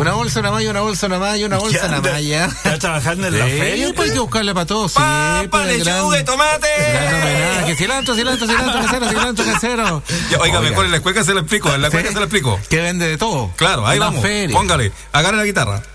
Una bolsa, una malla, una bolsa, una malla, una bolsa, una malla. ¿Estás trabajando en la feria? Pues hay que buscarle para todos. Papa, lechuga y tomate. Que cilantro casero. Oiga, mejor en la escueca se lo explico. En la escueca se lo explico. Que vende de todo. Claro, ahí vamos. Póngale. Agarre la guitarra.